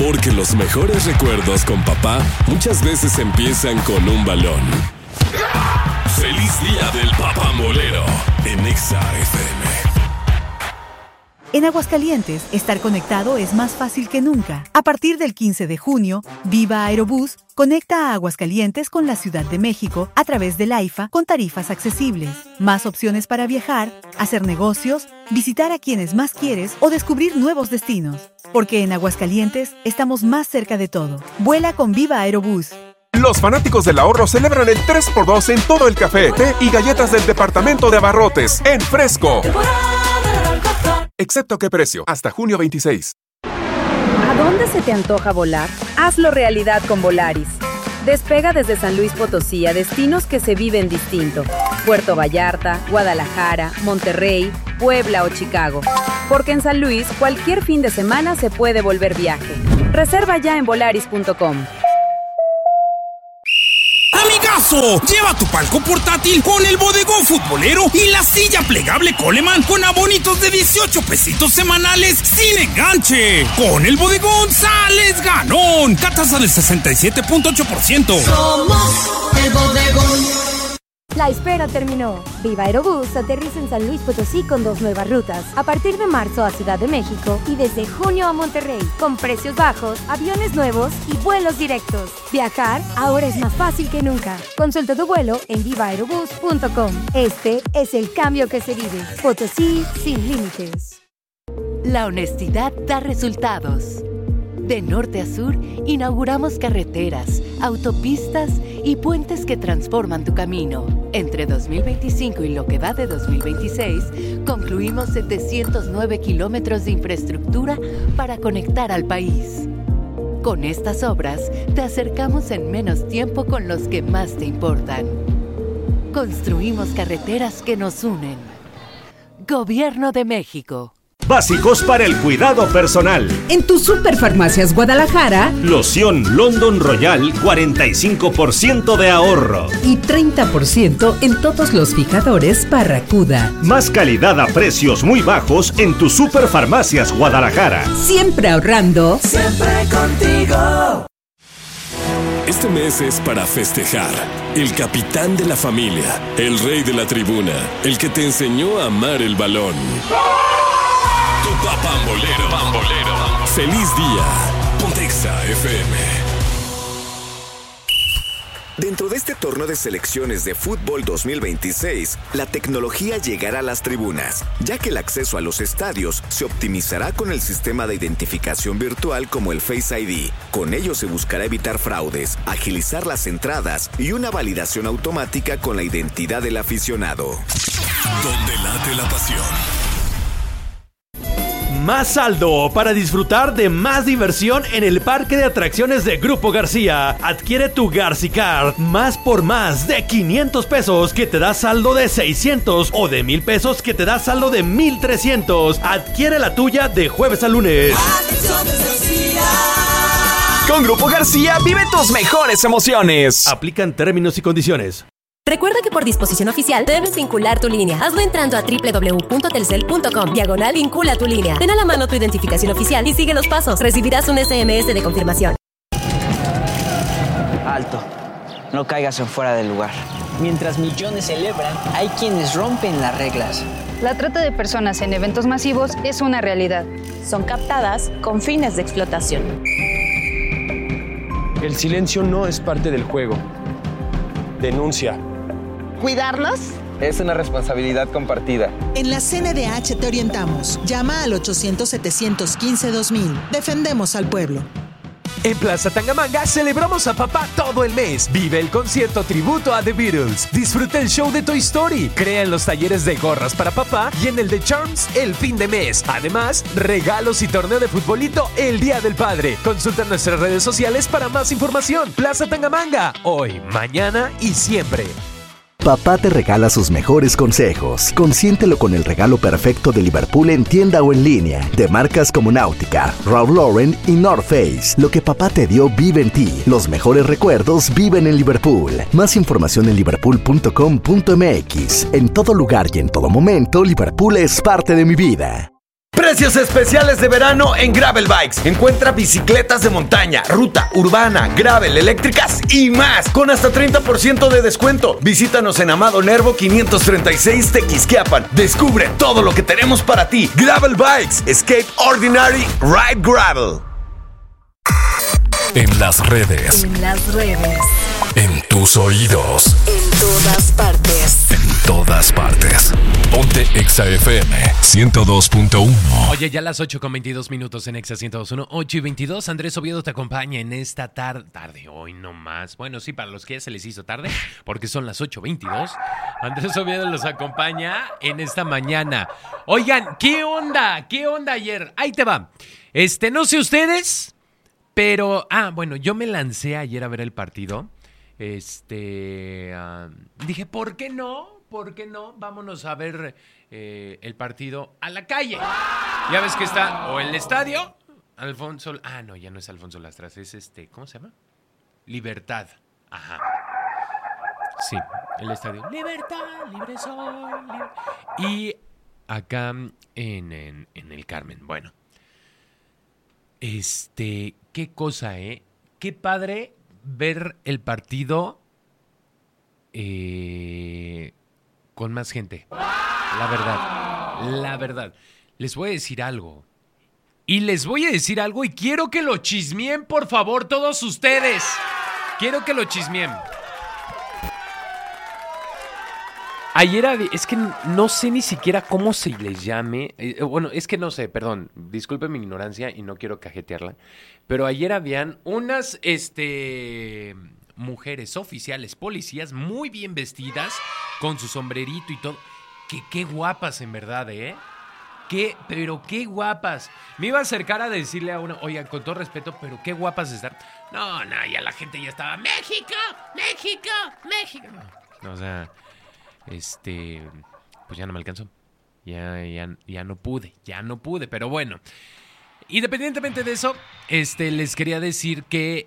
Porque los mejores recuerdos con papá muchas veces empiezan con un balón. ¡Feliz Día del Papamolero! En Exa FM. En Aguascalientes, estar conectado es más fácil que nunca. A partir del 15 de junio, Viva Aerobús conecta a Aguascalientes con la Ciudad de México a través del AIFA con tarifas accesibles. Más opciones para viajar, hacer negocios, visitar a quienes más quieres o descubrir nuevos destinos. Porque en Aguascalientes estamos más cerca de todo. Vuela con Viva Aerobús. Los fanáticos del ahorro celebran el 3x2 en todo el café, té y galletas del departamento de abarrotes en Fresco. Excepto qué precio, hasta junio 26. ¿A dónde se te antoja volar? Hazlo realidad con Volaris. Despega desde San Luis Potosí a destinos que se viven distinto. Puerto Vallarta, Guadalajara, Monterrey, Puebla o Chicago. Porque en San Luis, cualquier fin de semana se puede volver viaje. Reserva ya en volaris.com. ¡Amigazo! Lleva tu palco portátil con el bodegón futbolero y la silla plegable Coleman con abonitos de 18 pesitos semanales sin enganche. Con el bodegón sales ganón. Tasa del 67.8%. Somos el bodegón. La espera terminó. Viva Aerobús aterriza en San Luis Potosí con 2 nuevas rutas. A partir de marzo a Ciudad de México y desde junio a Monterrey. Con precios bajos, aviones nuevos y vuelos directos. Viajar ahora es más fácil que nunca. Consulta tu vuelo en vivaaerobus.com. Este es el cambio que se vive. Potosí sin límites. La honestidad da resultados. De norte a sur, inauguramos carreteras, autopistas y puentes que transforman tu camino. Entre 2025 y lo que va de 2026, concluimos 709 kilómetros de infraestructura para conectar al país. Con estas obras, te acercamos en menos tiempo con los que más te importan. Construimos carreteras que nos unen. Gobierno de México. Básicos para el cuidado personal. En tu Superfarmacias Guadalajara, loción London Royal, 45% de ahorro. Y 30% en todos los fijadores Barracuda. Más calidad a precios muy bajos en tu Superfarmacias Guadalajara. Siempre ahorrando. Siempre contigo. Este mes es para festejar. El capitán de la familia, el rey de la tribuna, el que te enseñó a amar el balón. Tu Papamolero. ¡Feliz día! Ponte Exa FM. Dentro de este torneo de selecciones de fútbol 2026, la tecnología llegará a las tribunas, ya que el acceso a los estadios se optimizará con el sistema de identificación virtual como el Face ID. Con ello se buscará evitar fraudes, agilizar las entradas y una validación automática con la identidad del aficionado. Donde late la pasión. Más saldo para disfrutar de más diversión en el parque de atracciones de Grupo García. Adquiere tu GarciCard más por más de 500 pesos que te da saldo de 600 o de 1,000 pesos que te da saldo de 1,300. Adquiere la tuya de jueves a lunes. Con Grupo García vive tus mejores emociones. Aplican términos y condiciones. Recuerda que por disposición oficial debes vincular tu línea. Hazlo entrando a www.telcel.com/vincula tu línea. Ten a la mano tu identificación oficial y sigue los pasos. Recibirás un SMS de confirmación. Alto. No caigas en fuera del lugar. Mientras millones celebran, hay quienes rompen las reglas. La trata de personas en eventos masivos es una realidad. Son captadas con fines de explotación. El silencio no es parte del juego. Denuncia. ¿Cuidarlos? Es una responsabilidad compartida. En la CNDH te orientamos. Llama al 800-715-2000. Defendemos al pueblo. En Plaza Tangamanga celebramos a papá todo el mes. Vive el concierto tributo a The Beatles. Disfruta el show de Toy Story. Crea en los talleres de gorras para papá y en el de Charms el fin de mes. Además, regalos y torneo de futbolito el Día del Padre. Consulta nuestras redes sociales para más información. Plaza Tangamanga. Hoy, mañana y siempre. Papá te regala sus mejores consejos. Consiéntelo con el regalo perfecto de Liverpool en tienda o en línea. De marcas como Nautica, Ralph Lauren y North Face. Lo que papá te dio vive en ti. Los mejores recuerdos viven en Liverpool. Más información en liverpool.com.mx. En todo lugar y en todo momento, Liverpool es parte de mi vida. Precios especiales de verano en Gravel Bikes. Encuentra bicicletas de montaña, ruta, urbana, gravel, eléctricas y más, con hasta 30% de descuento. Visítanos en Amado Nervo 536 Tequisquiapan. Descubre todo lo que tenemos para ti. Gravel Bikes. Escape Ordinary Ride Gravel. En las redes. En las redes. En tus oídos. En todas partes. En todas partes. Ponte Exa FM 102.1. Oye, ya las 8:22 en Exa 102.1. 8:22. Andrés Oviedo te acompaña en esta tarde. Hoy no más. Bueno, sí, para los que ya se les hizo tarde, porque son las 8:22. Andrés Oviedo los acompaña en esta mañana. Oigan, ¿qué onda? ¿Qué onda ayer? Ahí te va. No sé ustedes, pero... bueno, yo me lancé ayer a ver el partido. Dije, ¿por qué no? ¿Por qué no? Vámonos a ver el partido a la calle. Ya ves que está o el estadio, Alfonso... no, ya no es Alfonso Lastras, es ¿cómo se llama? Libertad. Ajá. Sí, el estadio. Libertad, libre soy, libre. Y acá en el Carmen. Bueno. Qué cosa, ¿eh? Qué padre ver el partido con más gente. La verdad. Les voy a decir algo. Y quiero que lo chismeen, por favor, todos ustedes. Quiero que lo chismeen. Ayer es que no sé ni siquiera cómo se les llame. Bueno, es que no sé, perdón. Disculpen mi ignorancia y no quiero cajetearla. Pero ayer habían unas mujeres oficiales, policías, muy bien vestidas, con su sombrerito y todo. Qué guapas, en verdad, ¿eh? Pero qué guapas. Me iba a acercar a decirle a una, oigan, con todo respeto, pero qué guapas están. No, ya la gente ya estaba, ¡México! ¡México! ¡México! No, o sea... pues ya no me alcanzó. Ya no pude, pero bueno. Independientemente de eso, les quería decir que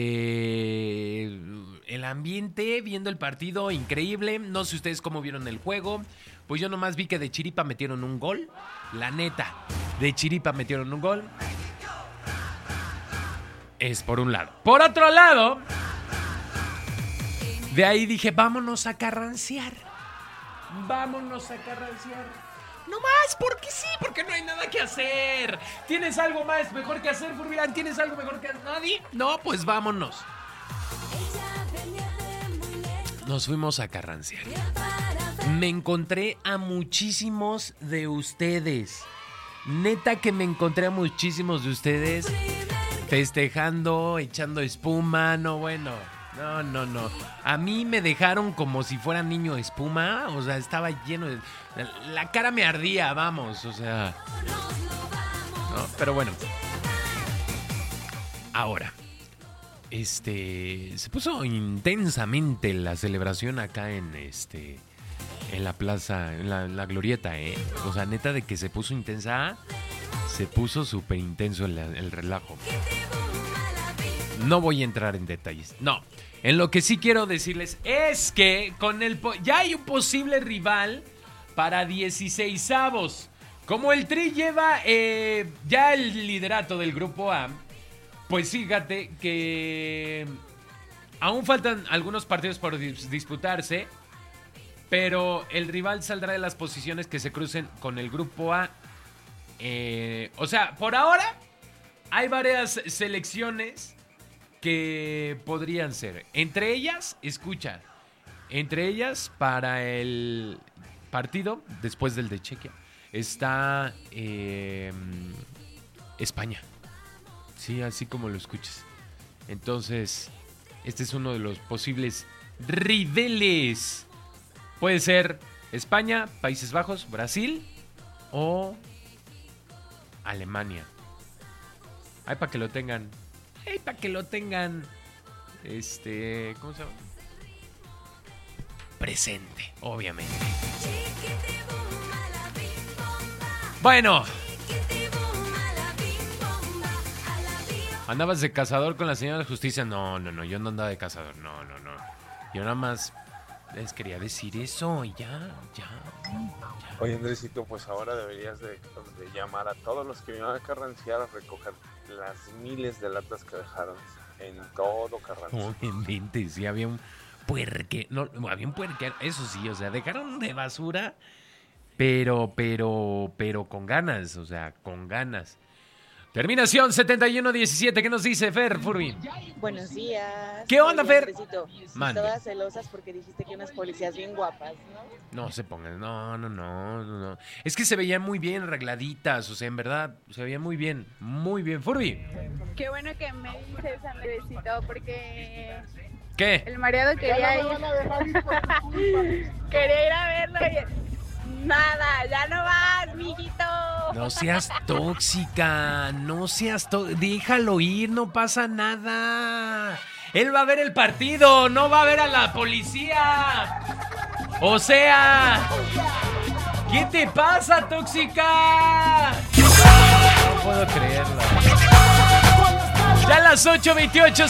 el ambiente viendo el partido, increíble. No sé ustedes cómo vieron el juego. Pues yo nomás vi que de chiripa metieron un gol. La neta, de chiripa metieron un gol. Es por un lado. Por otro lado, de ahí dije, vámonos a carrancear. No más, porque sí, porque no hay nada que hacer. ¿Tienes algo más mejor que hacer, Furbilán? ¿Tienes algo mejor que hacer? ¿Nadie? No, pues vámonos. Nos fuimos a carrancear. Me encontré a muchísimos de ustedes. Neta que me encontré a muchísimos de ustedes festejando, echando espuma. No, bueno... No. A mí me dejaron como si fuera niño espuma. O sea, estaba lleno de... La cara me ardía, vamos. O sea... No, pero bueno. Ahora. Se puso intensamente la celebración acá en la plaza, en la glorieta, ¿eh? O sea, neta de que se puso intensa. Se puso súper intenso el relajo. No voy a entrar en detalles. No. En lo que sí quiero decirles es que ya hay un posible rival para 16avos. Como el Tri lleva ya el liderato del Grupo A, pues fíjate que aún faltan algunos partidos por disputarse, pero el rival saldrá de las posiciones que se crucen con el Grupo A. O sea, por ahora hay varias selecciones que podrían ser. Entre ellas, para el partido, después del de Chequia, está España. Sí, así como lo escuchas. Entonces, este es uno de los posibles rivales. Puede ser España, Países Bajos, Brasil o Alemania. Ay, para que lo tengan. ¿Cómo se llama? Presente, obviamente. Bueno. ¿Andabas de cazador con la señora de justicia? No, yo no andaba de cazador, no. Yo nada más les quería decir eso y ya. Oye, Andresito, pues ahora deberías de llamar a todos los que vinieron a Carranciar a recoger las miles de latas que dejaron en todo Carranciar. Obviamente, sí, había un puerque, eso sí, o sea, dejaron de basura, pero con ganas, o sea, con ganas. Terminación 7117, ¿qué nos dice Fer Furby? Buenos días. ¿Qué onda, Fer? Mande. Todas celosas porque dijiste que unas policías bien guapas, ¿no? No se pongan, no. Es que se veían muy bien arregladitas, o sea, en verdad, se veían muy bien, Furby. Qué bueno que me dices, Andresito, porque... ¿Qué? El mareado quería ir. Quería ir a verlo y... Nada, ya no vas, mijito. No seas tóxica, déjalo ir, no pasa nada. Él va a ver el partido, no va a ver a la policía. O sea, ¿qué te pasa, tóxica? No puedo creerlo. Ya a las 8:28